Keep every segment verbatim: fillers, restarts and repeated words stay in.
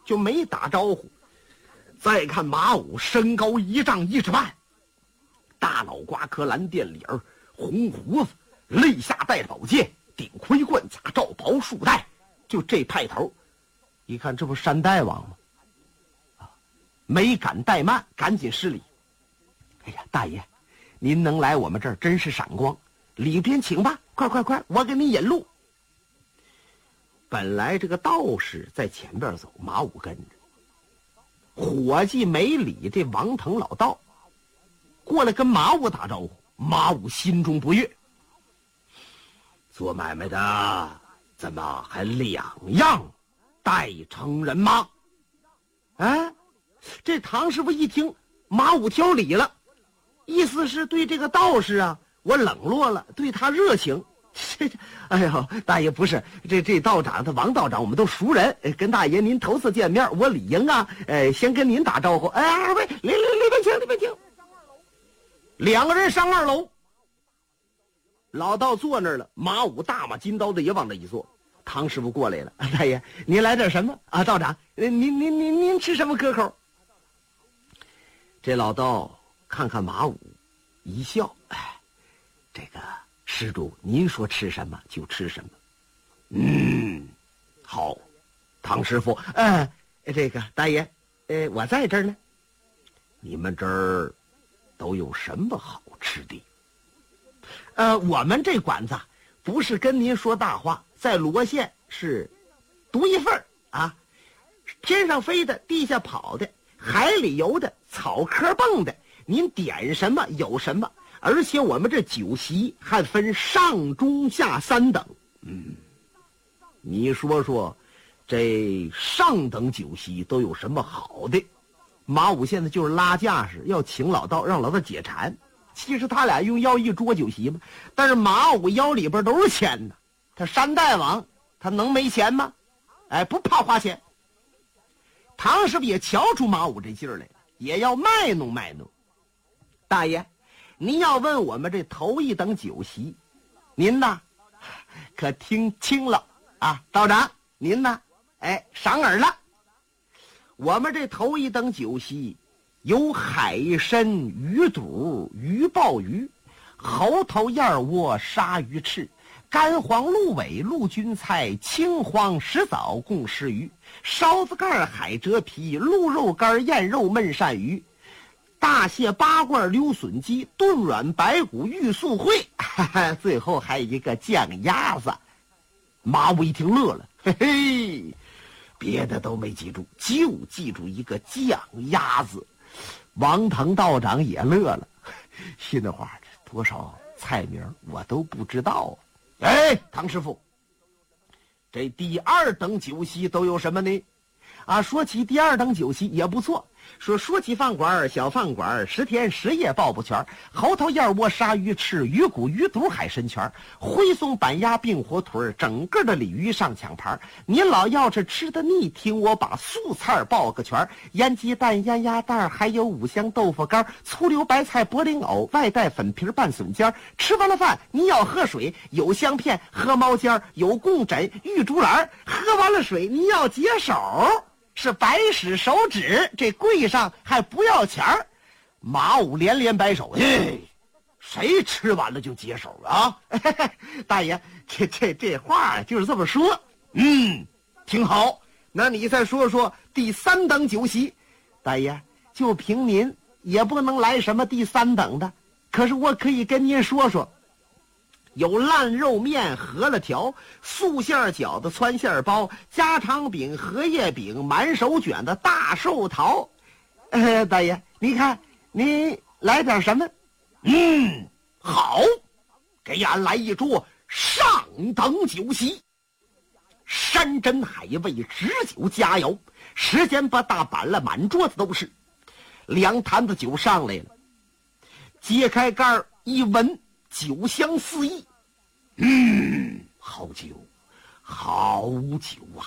就没打招呼。再看马武身高一丈一尺半，大脑瓜壳，蓝靛脸儿，红胡子，肋下带宝剑，顶盔贯甲，罩薄束带，就这派头，一看这不山大王吗？啊，没敢怠慢，赶紧施礼。哎呀，大爷，您能来我们这儿真是闪光，里边请吧，快快快，我给你引路。本来这个道士在前边走，马武跟着。伙计没理这王腾老道，过来跟马武打招呼。马武心中不悦，做买卖的怎么还两样待成人吗？哎，这唐师傅一听马武挑理了，意思是对这个道士啊，我冷落了，对他热情。这，哎呦，大爷不是这这道长，他王道长，我们都熟人，跟大爷您头次见面，我理应啊，呃，先跟您打招呼。哎，二位，里里里边请，里边请。两个人上二楼，老道坐那儿了，马武大马金刀的也往那一坐。唐师傅过来了，大爷，您来点什么啊？道长，您您您您吃什么可口？这老道看看马武，一笑，哎，这个。施主，您说吃什么就吃什么。嗯，好，唐师傅，呃，这个大爷，呃，我在这儿呢。你们这儿都有什么好吃的？呃，我们这馆子不是跟您说大话，在罗县是独一份啊，天上飞的，地下跑的，海里游的，草坑蹦的，您点什么有什么。而且我们这酒席还分上中下三等。嗯，你说说这上等酒席都有什么好的？马武现在就是拉架势，要请老道，让老道解馋。其实他俩用腰一桌酒席嘛，但是马武腰里边都是钱呢，他山大王他能没钱吗？哎，不怕花钱。唐师傅也瞧出马武这劲儿来了，也要卖弄卖弄。大爷，您要问我们这头一等酒席，您呢可听清了啊，道长您呢哎赏耳了。我们这头一等酒席有海参、鱼肚、鱼鲍鱼、猴头、燕窝、鲨鱼翅、干黄鹿尾、陆军菜、青黄石枣共十余，烧子干、海蜇皮、鹿肉干、燕肉焖鳝鱼，大蟹、八罐、溜笋鸡、炖软白骨、玉素烩，哈哈，最后还有一个酱鸭子。马武一听乐了，嘿嘿，别的都没记住，就记住一个酱鸭子。王腾道长也乐了，心里话，多少菜名我都不知道。哎，唐师傅，这第二等酒席都有什么呢？啊，说起第二等酒席也不错。说说起饭馆，小饭馆十天十夜报不全，猴头、燕窝、鲨鱼翅、鱼骨、鱼肚、海参全，灰松、板鸭、并火腿，整个的鲤鱼上抢盘。您老要是吃的腻，听我把素菜报个全：腌鸡蛋、腌鸭蛋，还有五香豆腐干、醋溜白菜、柏林藕，外带粉皮拌笋尖。吃完了饭，你要喝水，有香片，喝毛尖，有贡枕、玉竹篮。喝完了水，你要解手。是白使手指，这柜上还不要钱儿。马武连连摆手，嘿，谁吃完了就解手啊？大爷，这这这话就是这么说。嗯，挺好。那你再说说第三等酒席。大爷，就凭您也不能来什么第三等的，可是我可以跟您说说。有烂肉面、饸饹条、素馅饺子、汆馅包、家常饼、荷叶饼、满手卷的大寿桃。呃，大爷，你看，你来点什么？嗯，好，给俺来一桌上等酒席。山珍海味、直酒佳肴，时间不大板了，满桌子都是。两坛子酒上来了，揭开盖儿一闻，酒香四溢。嗯，好酒，好酒啊！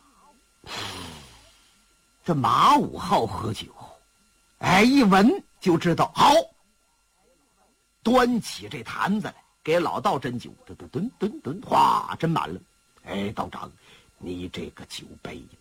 这马武好喝酒，哎，一闻就知道好。端起这坛子来，给老道斟酒，吨吨吨吨吨，哗，斟满了。哎，道长，你这个酒杯